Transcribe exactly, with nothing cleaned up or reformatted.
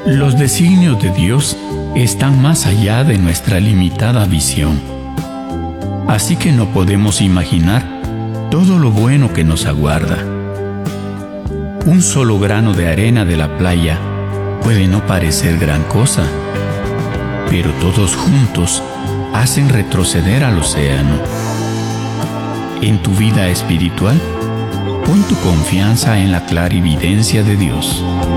Los designios de Dios están más allá de nuestra limitada visión. Así que no podemos imaginar todo lo bueno que nos aguarda. Un solo grano de arena de la playa puede no parecer gran cosa, pero todos juntos hacen retroceder al océano. En tu vida espiritual, pon tu confianza en la clarividencia de Dios.